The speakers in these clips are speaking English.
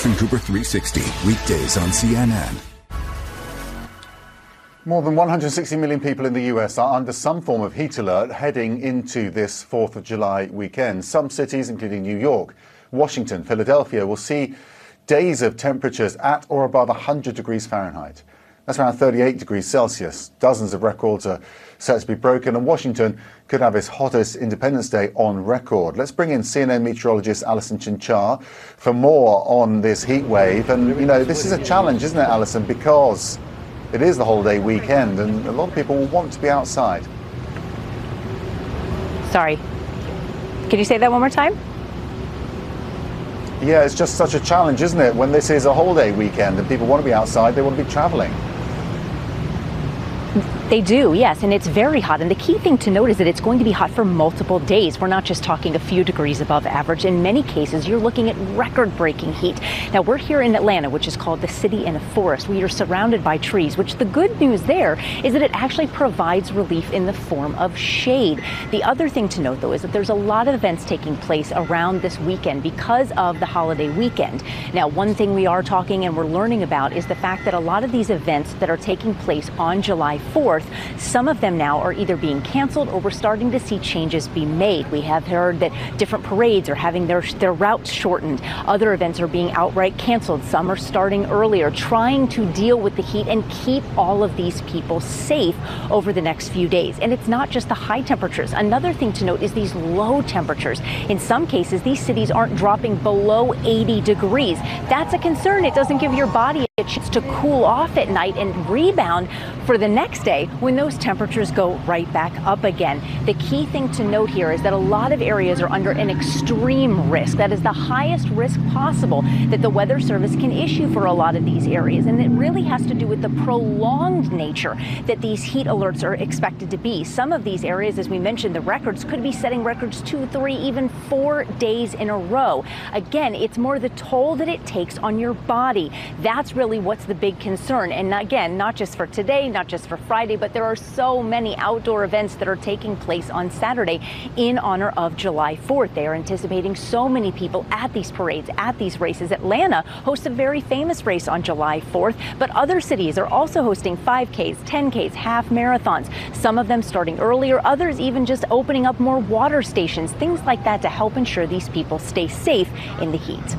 Anderson Cooper 360, weekdays on CNN. More than 160 million people in the US are under some form of heat alert heading into this 4th of July weekend. Some cities, including New York, Washington, Philadelphia, will see days of temperatures at or above 100 degrees Fahrenheit. That's around 38 degrees Celsius. Dozens of records are set to be broken, and Washington could have its hottest Independence Day on record. Let's bring in CNN meteorologist Alison Chinchar for more on this heat wave. And, you know, this is a challenge, isn't it, Alison, because it is the holiday weekend and a lot of people will want to be outside. Sorry. Can you say that one more time? Yeah, it's just such a challenge, isn't it? When this is a holiday weekend and people want to be outside, they want to be traveling. They do, yes, and it's very hot. And the key thing to note is that it's going to be hot for multiple days. We're not just talking a few degrees above average. In many cases, you're looking at record-breaking heat. Now, we're here in Atlanta, which is called the city in a forest. We are surrounded by trees, which the good news there is that it actually provides relief in the form of shade. The other thing to note, though, is that there's a lot of events taking place around this weekend because of the holiday weekend. Now, one thing we are talking and we're learning about is the fact that a lot of these events that are taking place on July 4th, some of them now are either being canceled or we're starting to see changes be made. We have heard that different parades are having their routes shortened. Other events are being outright canceled. Some are starting earlier, trying to deal with the heat and keep all of these people safe over the next few days. And it's not just the high temperatures. Another thing to note is these low temperatures. In some cases, these cities aren't dropping below 80 degrees. That's a concern. It doesn't give your body a chance to cool off at night and rebound for the next day when those temperatures go right back up again. The key thing to note here is that a lot of areas are under an extreme risk. That is the highest risk possible that the Weather Service can issue for a lot of these areas. And it really has to do with the prolonged nature that these heat alerts are expected to be. Some of these areas, as we mentioned, the records could be setting records 2, 3, even 4 days in a row. Again, it's more the toll that it takes on your body. That's really what's the big concern. And again, not just for today, not just for Friday, but there are so many outdoor events that are taking place on Saturday in honor of July 4th. They are anticipating so many people at these parades, at these races. Atlanta hosts a very famous race on July 4th, but other cities are also hosting 5Ks, 10Ks, half marathons, some of them starting earlier, others even just opening up more water stations, things like that to help ensure these people stay safe in the heat.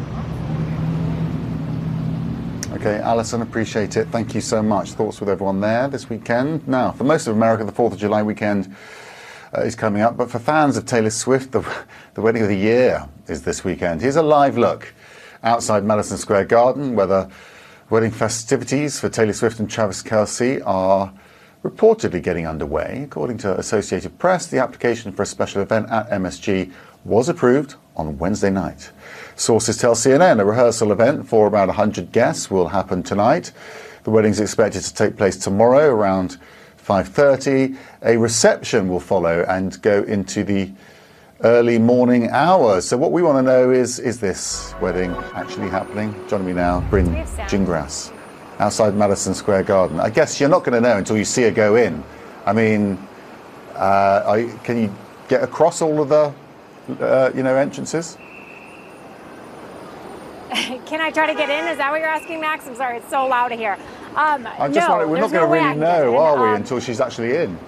Okay, Alison, appreciate it. Thank you so much. Thoughts with everyone there this weekend. Now, for most of America, the 4th of July weekend is coming up. But for fans of Taylor Swift, the wedding of the year is this weekend. Here's a live look outside Madison Square Garden, where the wedding festivities for Taylor Swift and Travis Kelce are reportedly getting underway. According to Associated Press, the application for a special event at MSG was approved on Wednesday night. Sources tell CNN a rehearsal event for around 100 guests will happen tonight. The wedding is expected to take place tomorrow around 5:30. A reception will follow and go into the early morning hours. So what we want to know is this wedding actually happening? Joining me now, Bryn Gingras, outside Madison Square Garden. I guess you're not going to know until you see her go in. I mean, can you get across all of the entrances? Can I try to get in? Is that what you're asking, Max? I'm sorry, it's so loud here. I'm just wondering, we're not going to really know, are we, until she's actually in?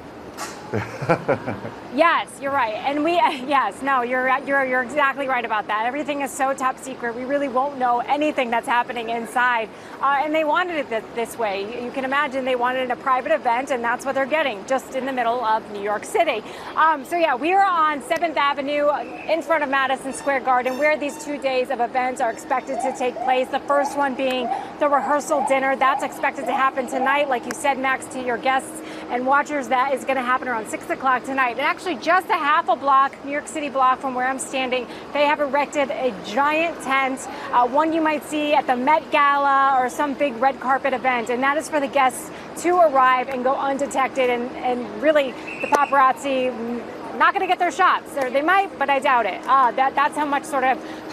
Yes, you're right. And you're exactly right about that. Everything is so top secret. We really won't know anything that's happening inside. And they wanted it this way. You can imagine they wanted a private event, and that's what they're getting, just in the middle of New York City. We are on 7th Avenue in front of Madison Square Garden, where these 2 days of events are expected to take place. The first one being the rehearsal dinner. That's expected to happen tonight. Like you said, Max, to your guests and watchers, that is going to happen around 6 o'clock tonight. And actually just a half a block, New York City block from where I'm standing, they have erected a giant tent, one you might see at the Met Gala or some big red carpet event. And that is for the guests to arrive and go undetected. And really, the paparazzi not going to get their shots. They might, but I doubt it. That's how much sort of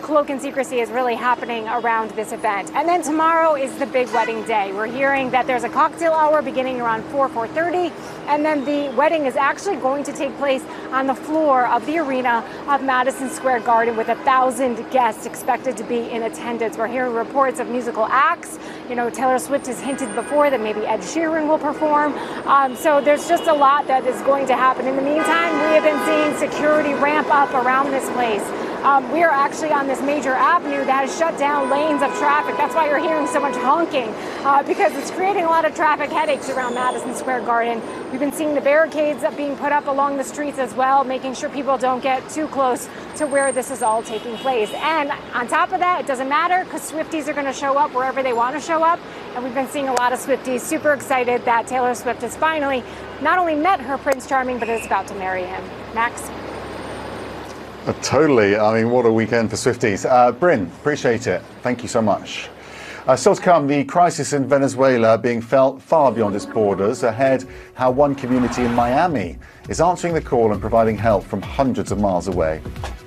cloak and secrecy is really happening around this event. And then tomorrow is the big wedding day. We're hearing that there's a cocktail hour beginning around 4:30, and then the wedding is actually going to take place on the floor of the arena of Madison Square Garden with 1,000 guests expected to be in attendance. We're hearing reports of musical acts. You know, Taylor Swift has hinted before that maybe Ed Sheeran will perform. So there's just a lot that is going to happen. In the meantime, we have been seeing security ramp up around this place. We are actually on this major avenue that has shut down lanes of traffic. That's why you're hearing so much honking, because it's creating a lot of traffic headaches around Madison Square Garden. We've been seeing the barricades being put up along the streets as well, making sure people don't get too close to where this is all taking place. And on top of that, it doesn't matter because Swifties are going to show up wherever they want to show up. And we've been seeing a lot of Swifties super excited that Taylor Swift has finally not only met her Prince Charming, but is about to marry him. Max? Totally. I mean, what a weekend for Swifties. Bryn, appreciate it. Thank you so much. Still to come, the crisis in Venezuela being felt far beyond its borders. Ahead, how one community in Miami is answering the call and providing help from hundreds of miles away.